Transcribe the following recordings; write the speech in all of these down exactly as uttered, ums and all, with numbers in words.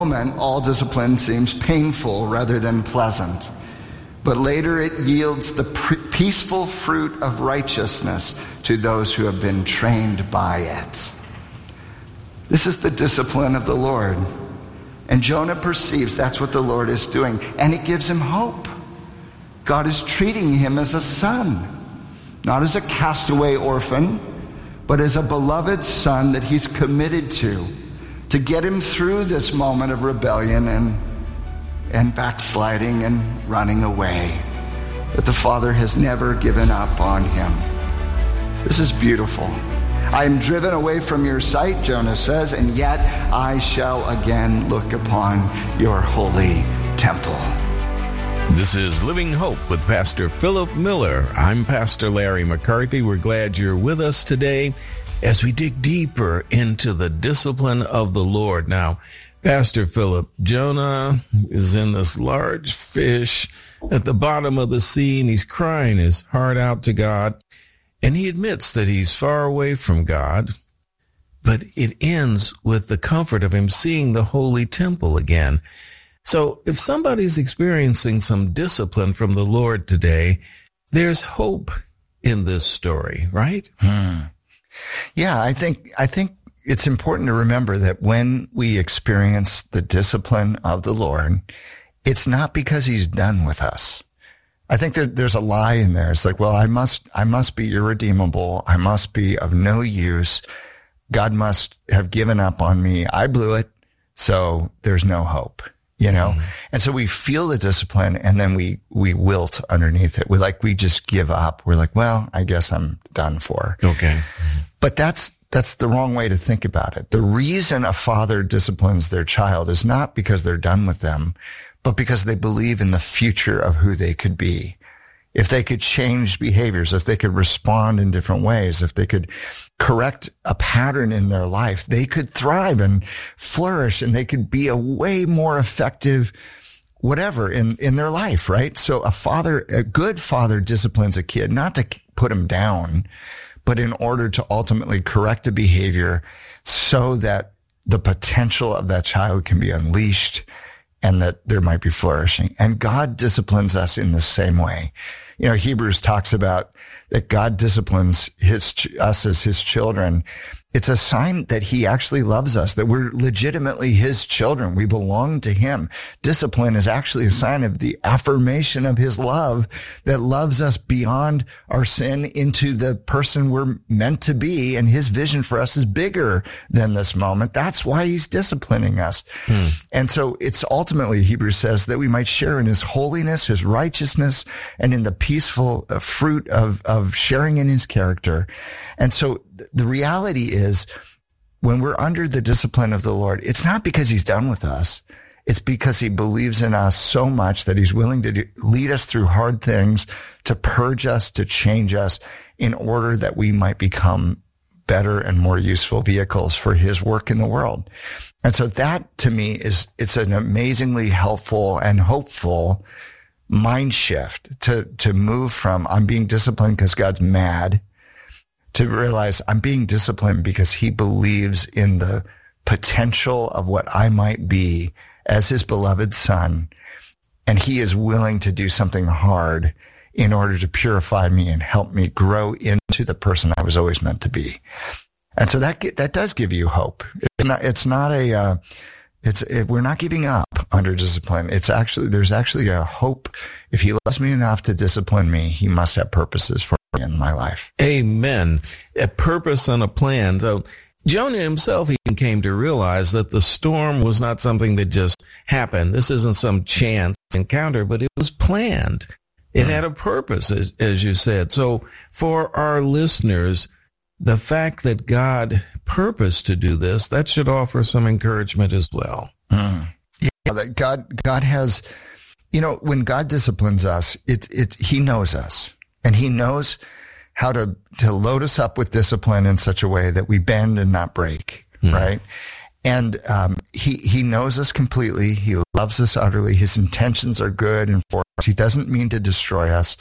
moment, all discipline seems painful rather than pleasant. But later it yields the peaceful fruit of righteousness to those who have been trained by it. This is the discipline of the Lord. And Jonah perceives that's what the Lord is doing. And it gives him hope. God is treating him as a son. Not as a castaway orphan, but as a beloved son that he's committed to. To get him through this moment of rebellion and and backsliding and running away, that the Father has never given up on him. This is beautiful. I am driven away from your sight, Jonah says, and yet I shall again look upon your holy temple. This is Living Hope with Pastor Philip Miller. I'm Pastor Larry McCarthy. We're glad you're with us today as we dig deeper into the discipline of the Lord. Now, Pastor Philip, Jonah is in this large fish at the bottom of the sea, and he's crying his heart out to God. And he admits that he's far away from God, but it ends with the comfort of him seeing the holy temple again. So if somebody's experiencing some discipline from the Lord today, there's hope in this story, right? Hmm. Yeah, I think, I think, it's important to remember that when we experience the discipline of the Lord, it's not because he's done with us. I think that there's a lie in there. It's like, well, I must, I must be irredeemable. I must be of no use. God must have given up on me. I blew it. So there's no hope, you know? Mm-hmm. And so we feel the discipline and then we, we wilt underneath it. We like, we just give up. We're like, well, I guess I'm done for. Okay. But that's, That's the wrong way to think about it. The reason a father disciplines their child is not because they're done with them, but because they believe in the future of who they could be. If they could change behaviors, if they could respond in different ways, if they could correct a pattern in their life, they could thrive and flourish and they could be a way more effective whatever in, in their life, right? So a father, a good father disciplines a kid, not to put him down, but in order to ultimately correct a behavior so that the potential of that child can be unleashed and that there might be flourishing. And God disciplines us in the same way. You know, Hebrews talks about that God disciplines his, us as his children. It's a sign that he actually loves us, that we're legitimately his children. We belong to him. Discipline is actually a sign of the affirmation of his love that loves us beyond our sin into the person we're meant to be. And his vision for us is bigger than this moment. That's why he's disciplining us. Hmm. And so it's ultimately, Hebrews says, that we might share in his holiness, his righteousness, and in the peaceful fruit of, of sharing in his character. And so the reality is when we're under the discipline of the Lord, it's not because he's done with us. It's because he believes in us so much that he's willing to do, lead us through hard things, to purge us, to change us in order that we might become better and more useful vehicles for his work in the world. And so that to me is, it's an amazingly helpful and hopeful mind shift to, to move from I'm being disciplined because God's mad to realize I'm being disciplined because he believes in the potential of what I might be as his beloved son. And he is willing to do something hard in order to purify me and help me grow into the person I was always meant to be. And so that, that does give you hope. It's not, it's not a, uh, it's, it, we're not giving up under discipline. It's actually, there's actually a hope. If he loves me enough to discipline me, he must have purposes for in my life. Amen. A purpose and a plan. So Jonah himself even came to realize that the storm was not something that just happened. This isn't some chance encounter, but it was planned. It had a purpose, as, as you said. So for our listeners, the fact that God purposed to do this, that should offer some encouragement as well. Mm. Yeah, that God, God has, you know, when God disciplines us, it, it, he knows us. And he knows how to, to load us up with discipline in such a way that we bend and not break, mm. right? And um, he, he knows us completely. He loves us utterly. His intentions are good and for us. He doesn't mean to destroy us.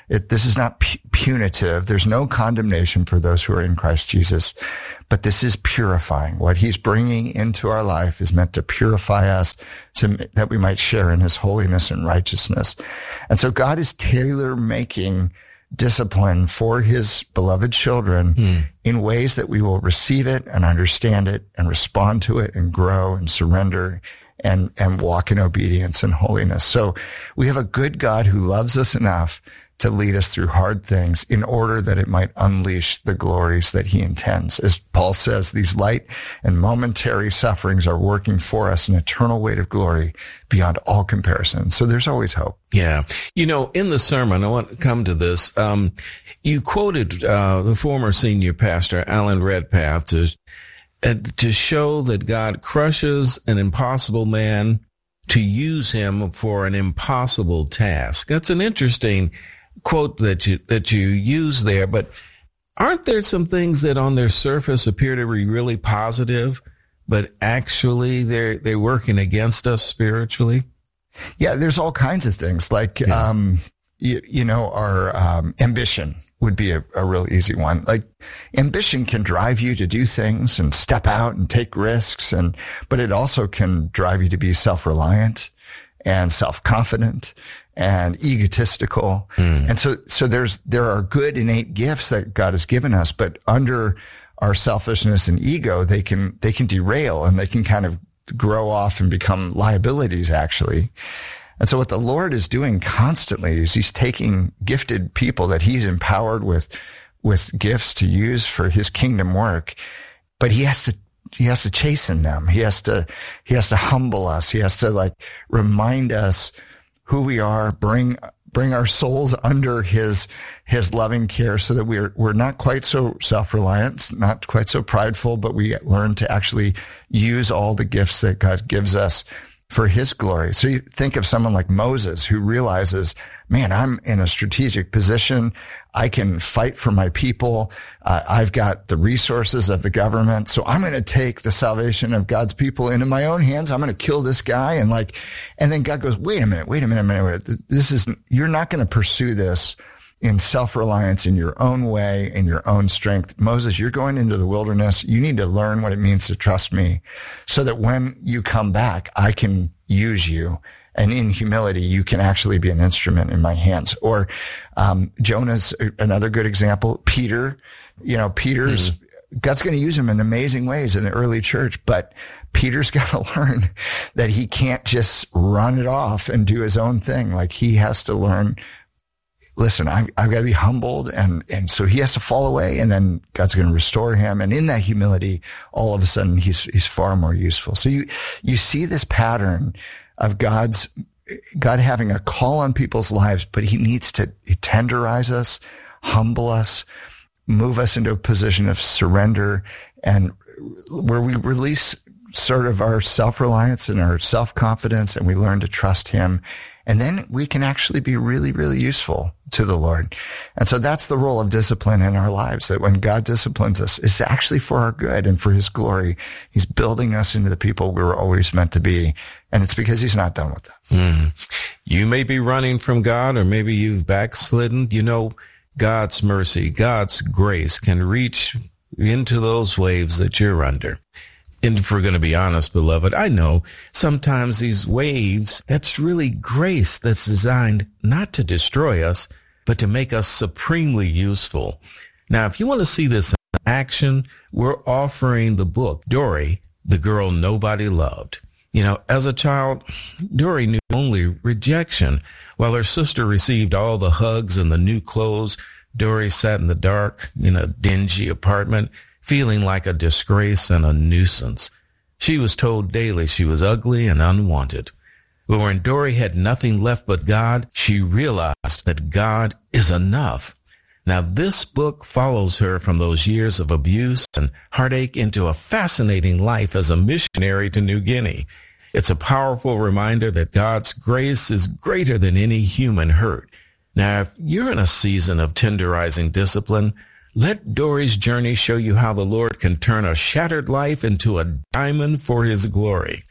It, this is not pu- punitive. There's no condemnation for those who are in Christ Jesus, but this is purifying. What he's bringing into our life is meant to purify us to, that we might share in his holiness and righteousness. And so God is tailor making discipline for his beloved children hmm. in ways that we will receive it and understand it and respond to it and grow and surrender and, and walk in obedience and holiness. So we have a good God who loves us enough to lead us through hard things in order that it might unleash the glories that he intends. As Paul says, these light and momentary sufferings are working for us an eternal weight of glory beyond all comparison. So there's always hope. Yeah. You know, in the sermon, I want to come to this. Um, you quoted uh, the former senior pastor, Alan Redpath, to, uh, to show that God crushes an impossible man to use him for an impossible task. That's an interesting quote that you that you use there, but aren't there some things that on their surface appear to be really positive, but actually they're they're working against us spiritually? Yeah, there's all kinds of things like yeah. um you, you know our um ambition would be a, a real easy one. Like ambition can drive you to do things and step out and take risks, and but it also can drive you to be self-reliant and self-confident and egotistical. Mm. And so, so there's, there are good innate gifts that God has given us, but under our selfishness and ego, they can, they can derail and they can kind of grow off and become liabilities actually. And so what the Lord is doing constantly is he's taking gifted people that he's empowered with, with gifts to use for his kingdom work, but he has to He has to chasten them. He has to, he has to humble us. He has to like remind us who we are, bring, bring our souls under his, his loving care so that we're, we're not quite so self-reliant, not quite so prideful, but we learn to actually use all the gifts that God gives us for his glory. So you think of someone like Moses who realizes, man, I'm in a strategic position. I can fight for my people. Uh, I've got the resources of the government. So I'm going to take the salvation of God's people into my own hands. I'm going to kill this guy. And like, and then God goes, wait a minute, wait a minute, wait a minute. This is, you're not going to pursue this in self-reliance in your own way, in your own strength. Moses, you're going into the wilderness. You need to learn what it means to trust me so that when you come back, I can use you. And in humility, you can actually be an instrument in my hands. Or, um, Jonah's another good example. Peter, you know, Peter's, mm-hmm. God's going to use him in amazing ways in the early church, but Peter's got to learn that he can't just run it off and do his own thing. Like he has to learn, listen, I've, I've got to be humbled. And, and so he has to fall away and then God's going to restore him. And in that humility, all of a sudden he's, he's far more useful. So you, you see this pattern of God's, God having a call on people's lives, but he needs to tenderize us, humble us, move us into a position of surrender and where we release sort of our self-reliance and our self-confidence and we learn to trust him. And then we can actually be really, really useful to the Lord. And so that's the role of discipline in our lives, that when God disciplines us, it's actually for our good and for his glory. He's building us into the people we were always meant to be. And it's because he's not done with us. Mm. You may be running from God, or maybe you've backslidden. You know, God's mercy, God's grace can reach into those waves that you're under. And if we're going to be honest, beloved, I know sometimes these waves, that's really grace that's designed not to destroy us, but to make us supremely useful. Now, if you want to see this in action, we're offering the book, Dory, the Girl Nobody Loved. You know, as a child, Dory knew only rejection. While her sister received all the hugs and the new clothes, Dory sat in the dark in a dingy apartment, feeling like a disgrace and a nuisance. She was told daily she was ugly and unwanted. But when Dory had nothing left but God, she realized that God is enough. Now, this book follows her from those years of abuse and heartache into a fascinating life as a missionary to New Guinea. It's a powerful reminder that God's grace is greater than any human hurt. Now, if you're in a season of tenderizing discipline, let Dory's journey show you how the Lord can turn a shattered life into a diamond for his glory.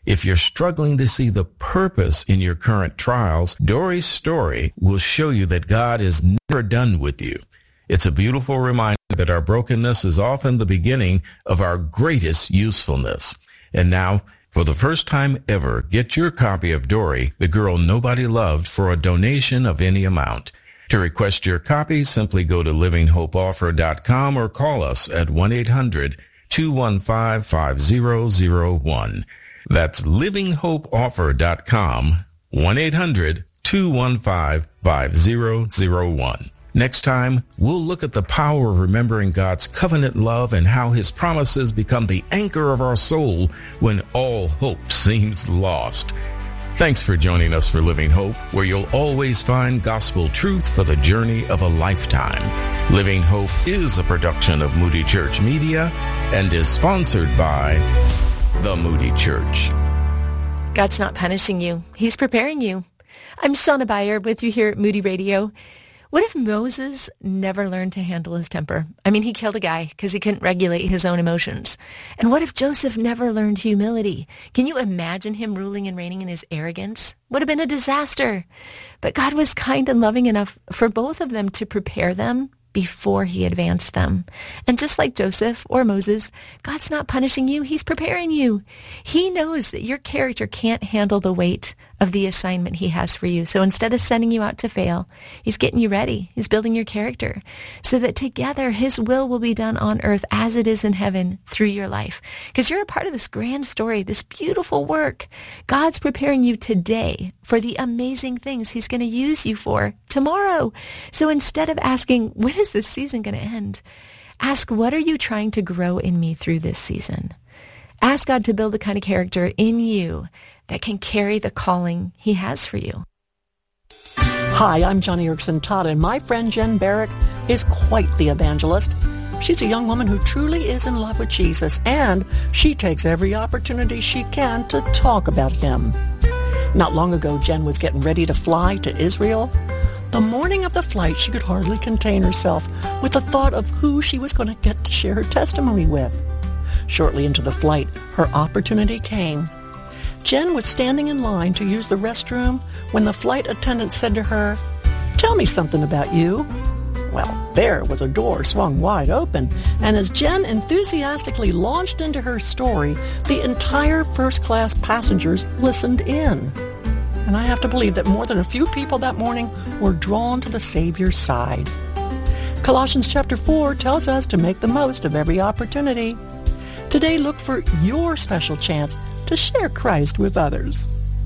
If you're struggling to see the purpose in your current trials, Dory's story will show you that God is never done with you. It's a beautiful reminder that our brokenness is often the beginning of our greatest usefulness. And now, for the first time ever, get your copy of Dory, the Girl Nobody Loved, for a donation of any amount. To request your copy, simply go to living hope offer dot com or call us at one eight hundred two one five five zero zero one. That's living hope offer dot com, one eight hundred two one five five zero zero one. Next time, we'll look at the power of remembering God's covenant love and how his promises become the anchor of our soul when all hope seems lost. Thanks for joining us for Living Hope, where you'll always find gospel truth for the journey of a lifetime. Living Hope is a production of Moody Church Media and is sponsored by the Moody Church. God's not punishing you. He's preparing you. I'm Shauna Beyer with you here at Moody Radio. What if Moses never learned to handle his temper? I mean, he killed a guy because he couldn't regulate his own emotions. And what if Joseph never learned humility? Can you imagine him ruling and reigning in his arrogance? Would have been a disaster. But God was kind and loving enough for both of them to prepare them before he advanced them. And just like Joseph or Moses, God's not punishing you. He's preparing you. He knows that your character can't handle the weight of the assignment he has for you. So instead of sending you out to fail, he's getting you ready. He's building your character so that together his will will be done on earth as it is in heaven through your life. Because you're a part of this grand story, this beautiful work. God's preparing you today for the amazing things he's going to use you for tomorrow. So instead of asking, when is this season going to end? Ask, what are you trying to grow in me through this season? Ask God to build the kind of character in you that can carry the calling he has for you. Hi, I'm Johnny Erickson Todd, and my friend Jen Barrick is quite the evangelist. She's a young woman who truly is in love with Jesus, and she takes every opportunity she can to talk about him. Not long ago, Jen was getting ready to fly to Israel. The morning of the flight, she could hardly contain herself with the thought of who she was going to get to share her testimony with. Shortly into the flight, her opportunity came. Jen was standing in line to use the restroom when the flight attendant said to her, "Tell me something about you." Well, there was a door swung wide open, and as Jen enthusiastically launched into her story, the entire first-class passengers listened in. And I have to believe that more than a few people that morning were drawn to the Savior's side. Colossians chapter four tells us to make the most of every opportunity. Today, look for your special chance to share Christ with others.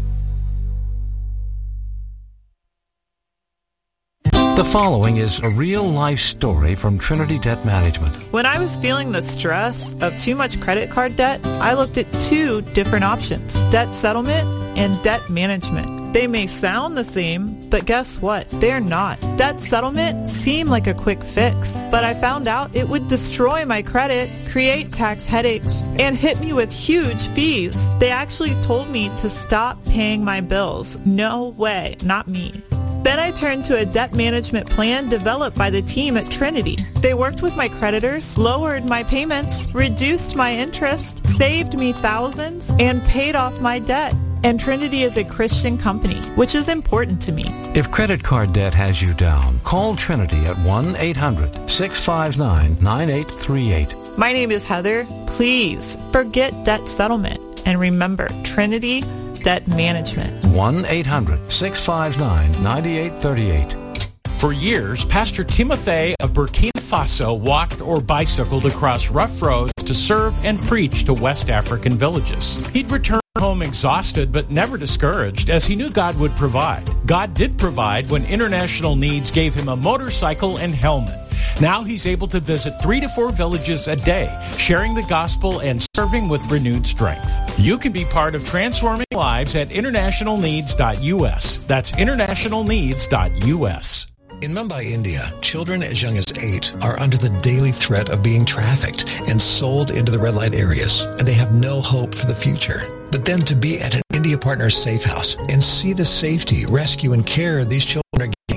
The following is a real-life story from Trinity Debt Management. When I was feeling the stress of too much credit card debt, I looked at two different options: debt settlement and debt management. They may sound the same, but guess what? They're not. Debt settlement seemed like a quick fix, but I found out it would destroy my credit, create tax headaches, and hit me with huge fees. They actually told me to stop paying my bills. No way, not me. Then I turned to a debt management plan developed by the team at Trinity. They worked with my creditors, lowered my payments, reduced my interest, saved me thousands, and paid off my debt. And Trinity is a Christian company, which is important to me. If credit card debt has you down, call Trinity at one eight hundred six five nine nine eight three eight. My name is Heather. Please forget debt settlement and remember Trinity Debt Management. one eight hundred six five nine nine eight three eight. For years, Pastor Timothy of Burkina Faso walked or bicycled across rough roads to serve and preach to West African villages. He'd return home exhausted but never discouraged, as he knew God would provide. God did provide when International Needs gave him a motorcycle and helmet. Now he's able to visit three to four villages a day, sharing the gospel and serving with renewed strength. You can be part of transforming lives at international needs dot U S. That's international needs dot U S. In Mumbai, India, children as young as eight are under the daily threat of being trafficked and sold into the red light areas, and they have no hope for the future. But then to be at an India Partners safe house and see the safety, rescue, and care these children are getting,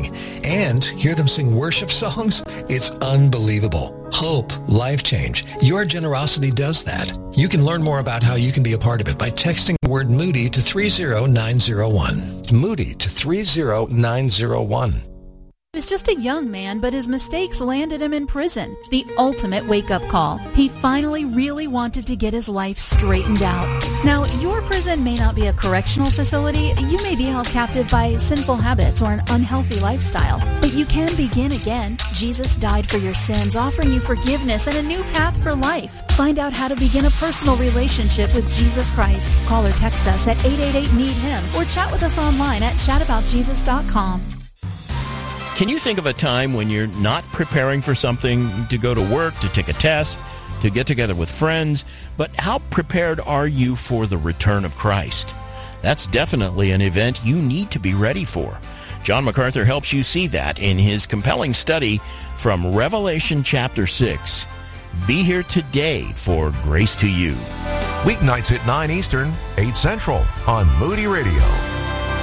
and hear them sing worship songs? It's unbelievable. Hope, life change. Your generosity does that. You can learn more about how you can be a part of it by texting the word Moody to three zero nine zero one. Moody to three zero nine zero one. He was just a young man, but his mistakes landed him in prison. The ultimate wake-up call. He finally really wanted to get his life straightened out. Now, your prison may not be a correctional facility. You may be held captive by sinful habits or an unhealthy lifestyle. But you can begin again. Jesus died for your sins, offering you forgiveness and a new path for life. Find out how to begin a personal relationship with Jesus Christ. Call or text us at eight eight eight, need him or chat with us online at chat about jesus dot com. Can you think of a time when you're not preparing for something, to go to work, to take a test, to get together with friends, but how prepared are you for the return of Christ? That's definitely an event you need to be ready for. John MacArthur helps you see that in his compelling study from Revelation chapter six. Be here today for Grace to You. Weeknights at nine Eastern, eight Central on Moody Radio.